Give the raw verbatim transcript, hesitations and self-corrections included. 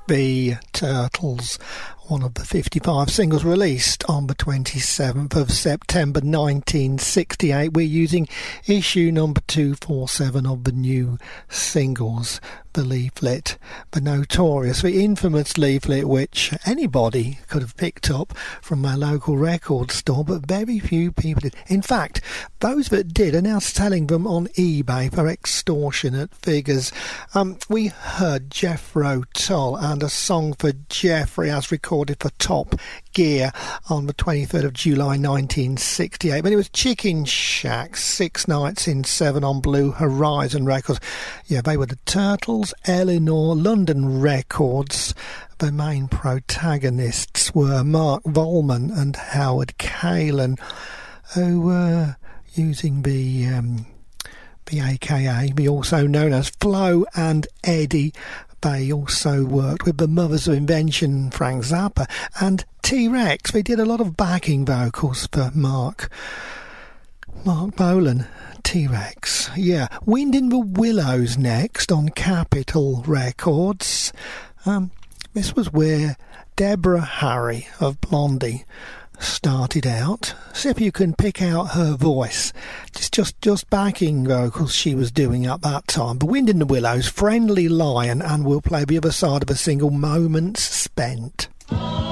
The Turtles, one of the fifty-five singles released on the twenty-seventh of September nineteen sixty-eight. We're using issue number two forty-seven of the new singles, the leaflet, the notorious, the infamous leaflet which anybody could have picked up from my local record store, but very few people did. In fact, those that did are now selling them on eBay for extortionate figures. Um, we heard Jethro Tull and a song for Jeffrey as recorded for Top Gear on the twenty-third of July nineteen sixty-eight. But it was Chicken Shack, Six Nights in Seven on Blue Horizon Records. Yeah, they were the Turtles, Eleanor, London Records. The main protagonists were Mark Volman and Howard Kaylan, who were using the um, the A K A, the also known as Flo and Eddie. They also worked with the Mothers of Invention, Frank Zappa, and T-Rex. They did a lot of backing vocals for Mark. Mark Bolan, T-Rex. Yeah, Wind in the Willows next on Capitol Records. Um, this was where Deborah Harry of Blondie started out. See if you can pick out her voice. Just, just, just backing vocals she was doing at that time. The Wind in the Willows, Friendly Lion, and we'll play the other side of a single, Moments Spent.